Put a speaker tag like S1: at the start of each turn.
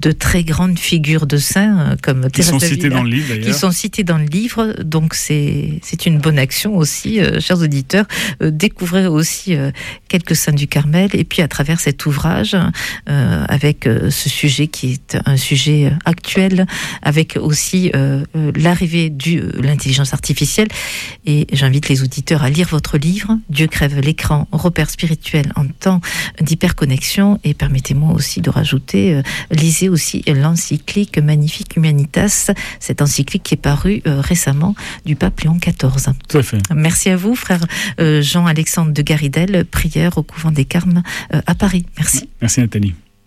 S1: de très grandes figures de saints, comme
S2: qui sont cités dans le livre, d'ailleurs.
S1: Qui sont cités dans le livre, donc c'est une bonne action aussi, chers auditeurs. Découvrez aussi quelques saints du Carmel, et puis à travers cet ouvrage, avec ce sujet qui est un sujet actuel, avec aussi l'arrivée de l'intelligence artificielle. Et j'invite les auditeurs à lire votre livre, Dieu crève l'écran, repères spirituels en temps d'hyperconnexion. Et permettez-moi aussi de rajouter, lisez aussi l'encyclique Magnifique Humanitas, cette encyclique qui est parue récemment du pape Léon XIV.
S2: Tout à fait.
S1: Merci à vous, frère Jean-Alexandre de Garidel, prieur au couvent des Carmes à Paris. Merci.
S2: Merci Nathalie.